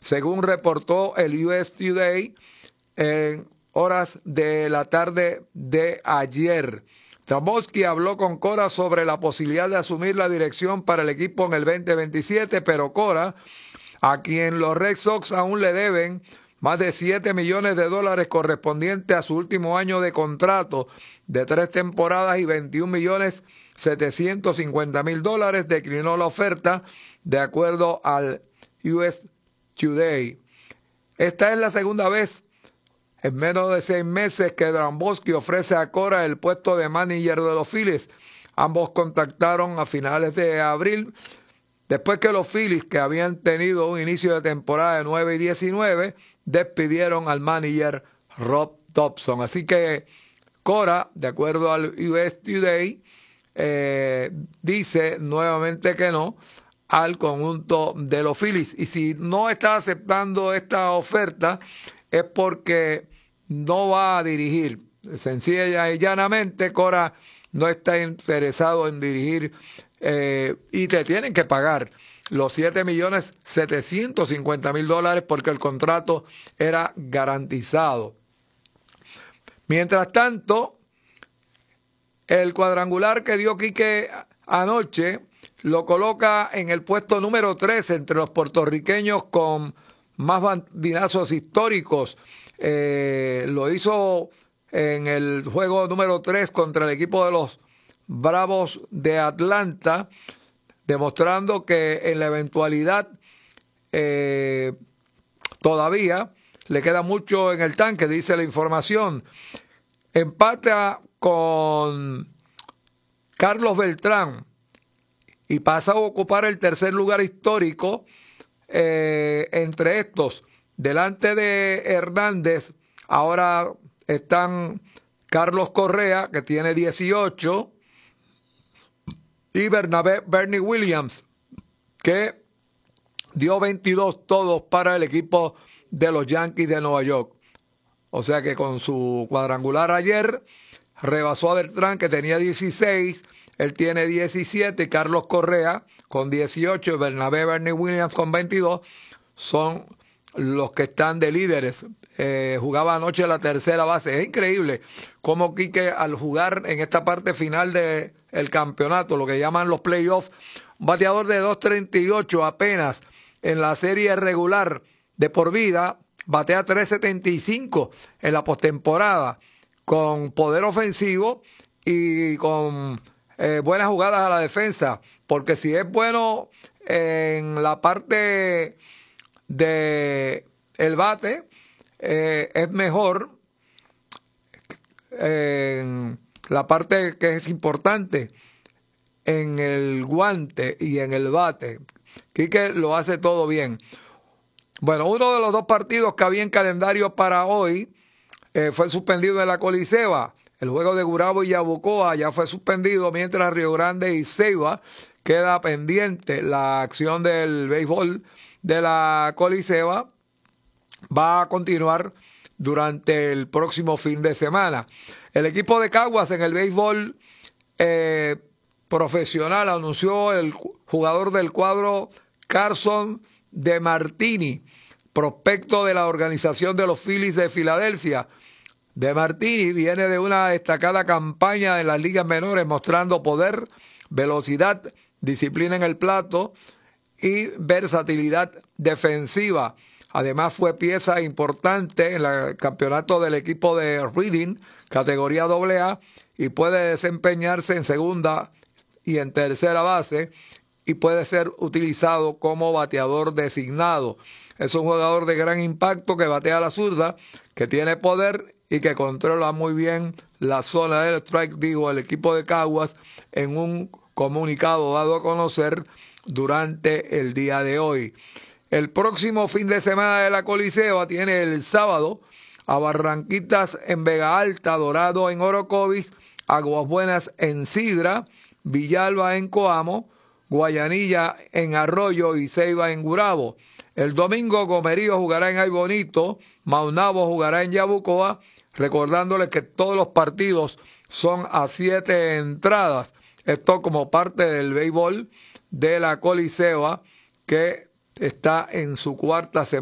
según reportó el US Today en horas de la tarde de ayer. Trambosky habló con Cora sobre la posibilidad de asumir la dirección para el equipo en el 2027, pero Cora, a quien los Red Sox aún le deben más de $7 millones correspondiente a su último año de contrato de 3 temporadas y $21.750.000, declinó la oferta de acuerdo al US Today. Esta es la segunda vez en menos de 6 meses que Trambosky ofrece a Cora el puesto de manager de los Phillies. Ambos contactaron a finales de abril, después que los Phillies, que habían tenido un inicio de temporada de 9-19, despidieron al manager Rob Dobson. Así que Cora, de acuerdo al US Today, dice nuevamente que no al conjunto de los Phillies. Y si no está aceptando esta oferta es porque no va a dirigir. Sencilla y llanamente, Cora no está interesado en dirigir y te tienen que pagar los $7.750.000 porque el contrato era garantizado. Mientras tanto, el cuadrangular que dio Quique anoche lo coloca en el puesto número 3 entre los puertorriqueños con más bambinazos históricos. Lo hizo en el juego número 3 contra el equipo de los Bravos de Atlanta, demostrando que en la eventualidad todavía le queda mucho en el tanque, dice la información. Empata con Carlos Beltrán y pasa a ocupar el tercer lugar histórico entre estos. Delante de Hernández ahora están Carlos Correa, que tiene 18, y Bernie Williams, que dio 22 todos para el equipo de los Yankees de Nueva York. O sea que con su cuadrangular ayer rebasó a Beltrán, que tenía 16, él tiene 17, y Carlos Correa con 18, Bernie Williams con 22, son los que están de líderes. Jugaba anoche la tercera base. Es increíble cómo Quique, al jugar en esta parte final del campeonato, lo que llaman los playoffs, un bateador de 2.38 apenas en la serie regular de por vida, batea 3.75 en la postemporada, con poder ofensivo y con buenas jugadas a la defensa, porque si es bueno en la parte de el bate, es mejor en la parte que es importante, en el guante y en el bate. Quique lo hace todo bien. Bueno, uno de los dos partidos que había en calendario para hoy fue suspendido en la Coliseba. El juego de Gurabo y Yabucoa ya fue suspendido, mientras Río Grande y Ceiba queda pendiente. La acción del béisbol de la Coliseba va a continuar durante el próximo fin de semana. El equipo de Caguas en el béisbol profesional anunció el jugador del cuadro Carson De Martini, prospecto de la organización de los Phillies de Filadelfia. De Martini viene de una destacada campaña en las ligas menores, mostrando poder, velocidad, disciplina en el plato y versatilidad defensiva. Además fue pieza importante en el campeonato del equipo de Reading, categoría AA, y puede desempeñarse en segunda y en tercera base, y puede ser utilizado como bateador designado. Es un jugador de gran impacto que batea a la zurda, que tiene poder y que controla muy bien la zona del strike, dijo el equipo de Caguas en un comunicado dado a conocer durante el día de hoy. El próximo fin de semana de la Coliseba tiene el sábado a Barranquitas en Vega Alta, Dorado en Orocovis, Aguas Buenas en Sidra, Villalba en Coamo, Guayanilla en Arroyo y Ceiba en Gurabo. El domingo Gomerío jugará en Ay Bonito, Maunabo jugará en Yabucoa, recordándoles que todos los partidos son a 7 entradas. Esto como parte del béisbol de la Coliseba, que está en su cuarta semana.